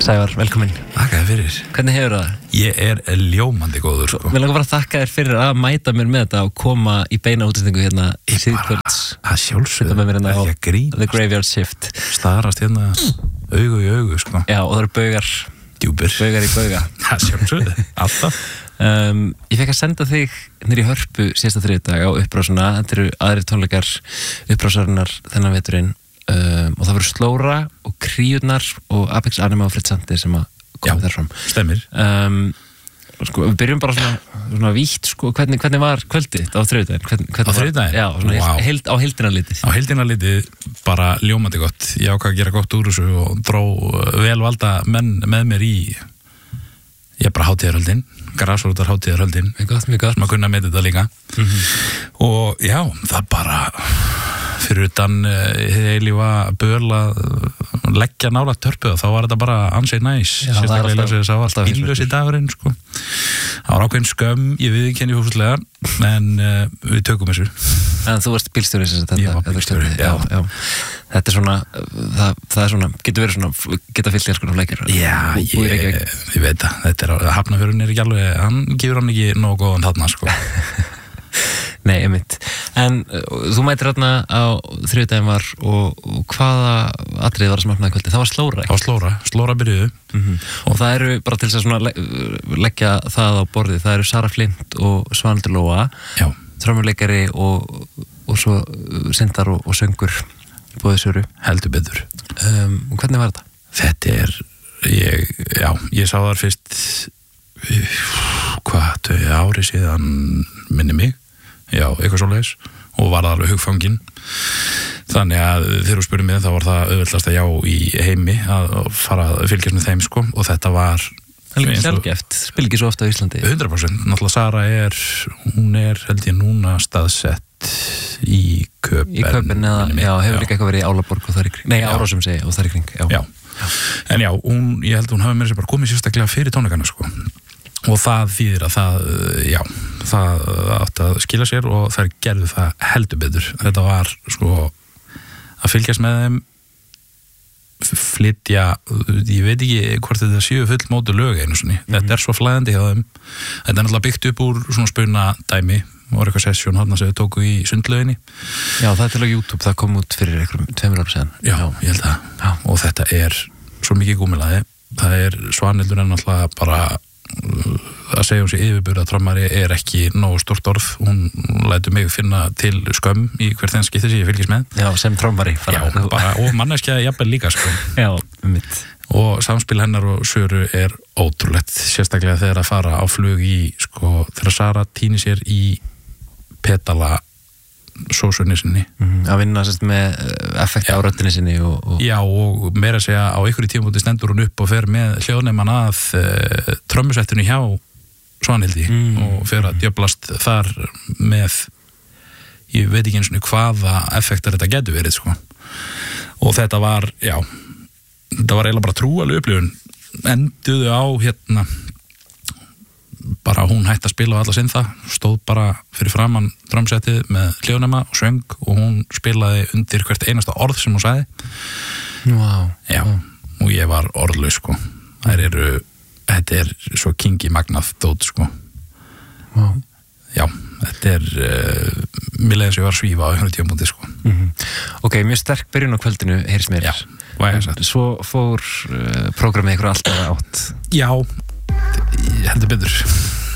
Sævar, velkomin. Þakka þér fyrir. Hvernig hefur það? Ég ljómandi góður, sko. Mér langar bara að þakka þér fyrir að mæta mér með þetta og koma í beina útsendingu hérna í síðkvölds. Það sjálfsögðu, ekki að grína. The Graveyard Shift. Starast hérna augu í augu, sko. Já, og það eru baugar. Djúpir. Baugar í bauga. Það sjálfsögðu, alltaf. Ég fekk að senda þig niður í Hörpu síðasta þriðjudag á upprásuna. Þetta eru aðrir tónleikar upprásarinnar þennan veturinn. Og það voru Slóra og Kríurnar og Apex Anima og Fritz Sandi sem að koma þar fram. Stemmir. Sko, við byrjum bara svona vítt, sko, hvernig var kvöldið á þriðjudaginn? Á þriðjudaginn? Já, svona á heildina litið. Á heildina litið bara ljómandi gott. Ég ákvað að gera gott úr þessu og dró vel valda menn með mér í bara hátíðarhöldin, grasrótar hátíðarhöldin. Mjög gott. Sem að kunna með þetta líka. Og já, það bara fyrir utan eilífa böl að leggja nálægt törpu og þá var þetta bara ansið næs. Sérstaklega þess að var bíllösi dagurinn, sko. Það var ákveðin skömm, ég viðurkenni fólkslega, en við tökum þessu. En þú varst bílstjóri sem þetta? Ég var bílstjóri, já. Þetta er svona, það er svona, getur verið svona, geta fyllt þér sko leikir. Já, ég veit það. Þetta er, Hafnarfjörðurinn er ekki alveg, hann gefur hann ekki nógu góðan þarna, sko. Nei, einmitt. En þú mætir hérna á þriðjudaginn var og hvaða atriði var að smöknaði kvöldi? Það var Slóra, ekki? Það var Slóra byrjuðu. Og það eru, bara til þess að svona leggja það á borðið, það eru Sara Flint og Svanhildur Lóa, trommuleikari og svo syndar og söngur bóðið Söru. Heldur betur. Hvernig var þetta? Þetta er, ég sá þar fyrst, 2 ári síðan minni mig. Já, eitthvað svoleiðis og var það alveg hugfangin þannig að þegar þú spurði mig þá var það auðvitað já í heimi að fara að fylgjast með þeim, sko, og þetta var sjálfgeft, spil ekki svo ofta á Íslandi 100%, náttúrulega Sara hún er held ég núna staðsett í Köpen eða, já, hefur líka eitthvað verið í Álaborg og þar í kring, nei, Árásum segi og þar í kring, já. En já, ég held hún hafi með þess að bara komið sérstaklega fyrir tónleikana, sko. Og það þýðir að það átti að skila sér og þær gerðu það heldur betur. Þetta var sko að fylgjast með þeim flytja, ég veit ekki hvort þetta séu fullmótu lög einu sinni. Þetta er svo flæðandi hjá þeim. Þetta er náttúrulega byggt upp úr svona spuna dæmi og var eitthvað sessjón þarna sem þau tóku í sundlauginni. Já, það er til á YouTube, það kom út fyrir einhverjum 2 árum síðan. Já, ég held það. Já. Og þetta er svo mikið gúmilaði. Það er Svanhildur en náttúrulega bara að segja sig yfirburða trommari er ekki nógu stórt orð, hún lætur mig finna til skömm í hvert skipti sem ég fylgist með. Já, sem trommari. Og manneskja jafnvel líka, sko. Já, mitt. Og samspil hennar og Söru er ótrúlegt, sérstaklega þegar að fara á flug í, sko, þegar Sara týnir sér í pedala sósunni sinni. Að vinna sérst með effekt á röddinni sinni og... Já, og meira að segja á einhverju tímabúti stendur hún upp og fer með hljóðneiman að trommusettinu hjá Svanhildi og fer að djöflast þar með, ég veit ekki eins og hvaða effektar þetta getur verið, sko. Og þetta var, þetta var eiginlega bara trúaleg upplifun. Enduðu á bara hún hætti að spila á alla sinn það, stóð bara fyrir framann drömsettið með hljóðnema og söng og hún spilaði undir hvert einasta orð sem hún sagði. Wow. Já, og ég var orðlaus, sko. Þetta er svo kingi magnað dót, sko. Wow. Já, þetta er mér leiðis ég var að svífa á einhverju tímabúti, sko. Ok, mjög sterk byrjun á kvöldinu, heyrst mér. Já, hvað ég sagt. Svo fór prógramið ykkur alltaf átt. Já, heldur betur.